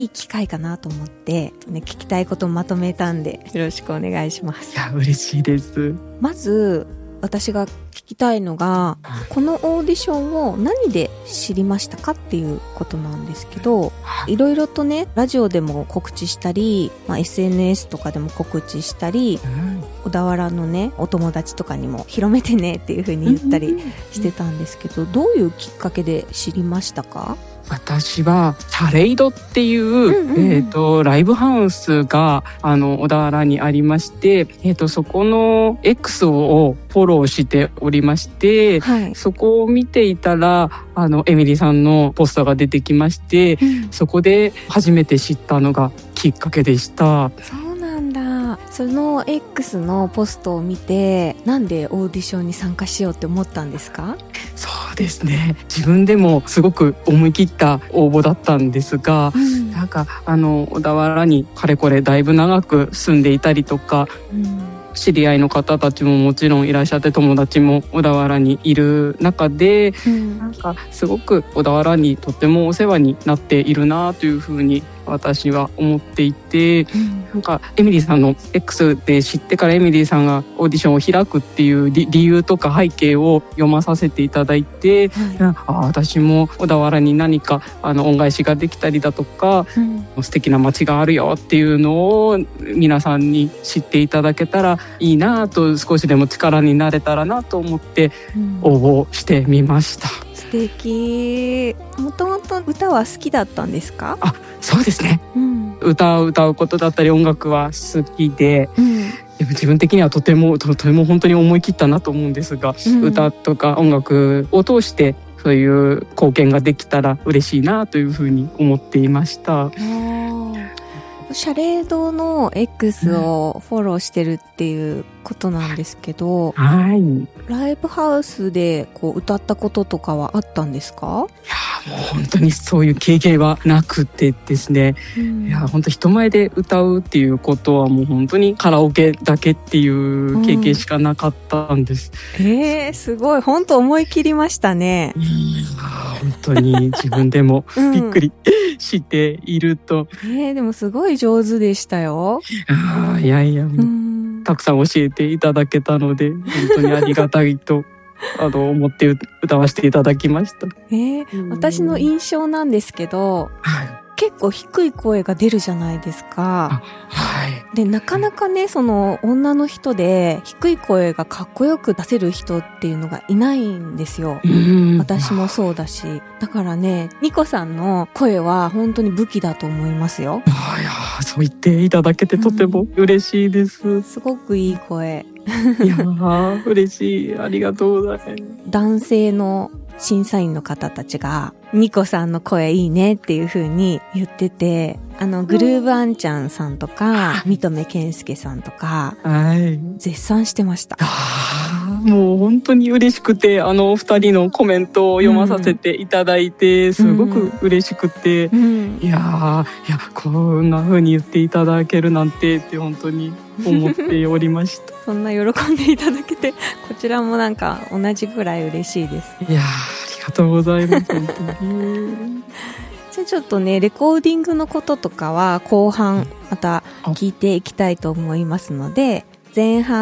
いい機会かなと思って、ね、聞きたいことをまとめたんでよろしくお願いします。 いや、嬉しいです。 まず私が聞きたいのが、このオーディションを何で知りましたかっていうことなんですけど、いろいろとね、ラジオでも告知したり、SNS とかでも告知したり、小田原のね、お友達とかにも広めてねっていう風に言ったりしてたんですけど、どういうきっかけで知りましたか？ 私はシャレイドっていう、ライブハウスが小田原にありまして、そこの X をフォローしておりまして、はい、そこを見ていたらエミリーさんのポスターが出てきまして、そこで初めて知ったのがきっかけでした。 そうなんだ。その X のポストを見て、なんでオーディションに参加しようって思ったんですか？ そうですね、自分でもすごく思い切った応募だったんですが、なんか小田原にかれこれだいぶ長く住んでいたりとか、知り合いの方たちももちろんいらっしゃって、友達も小田原にいる中で、なんかすごく小田原にとてもお世話になっているなというふうに私は思っていて、なんかエミリーさんの X で知ってから、エミリーさんがオーディションを開くっていう理由とか背景を読まさせていただいて、私も小田原に何か恩返しができたりだとか、素敵な街があるよっていうのを皆さんに知っていただけたらいいなと、少しでも力になれたらなと思って応募してみました。 素敵。もともと歌は好きだったんですか？ そうですね、歌を歌うことだったり音楽は好きで、でも自分的にはとても本当に思い切ったなと思うんですが、歌とか音楽を通してそういう貢献ができたら嬉しいなというふうに思っていました。 シャレードの X をフォローしてるっていうことなんですけど、ライブハウスで歌ったこととかはあったんですか？ いや、もう本当にそういう経験はなくてですね、いや本当人前で歌うっていうことはもう本当にカラオケだけっていう経験しかなかったんです。 すごい、本当思い切りましたね。 本当に自分でもびっくりしていると。 でもすごい上手でしたよ。 いやいや、たくさん教えていただけたので本当にありがたいと思って歌わせていただきました。 私の印象なんですけど、結構低い声が出るじゃないですか。で、なかなかね、その女の人で低い声がかっこよく出せる人っていうのがいないんですよ。私もそうだし。だからね、ニコさんの声は本当に武器だと思いますよ。 いや、そう言っていただけてとても嬉しいです。 すごくいい声。 いや、嬉しい。ありがとうございます。 男性の審査員の方たちがニコさんの声いいねっていう風に言ってて、グルーブアンちゃんさんとか三留健介さんとか、絶賛してました。 もう本当に嬉しくて、お二人のコメントを読まさせていただいて、すごく嬉しくて、いやこんな風に言っていただけるなんてって本当に思っておりました。 そんな喜んでいただけて、こちらもなんか同じぐらい嬉しいです。 いや、ありがとうございます。本当に。 じゃあちょっとね、レコーディングのこととかは後半また聞いていきたいと思いますので、前半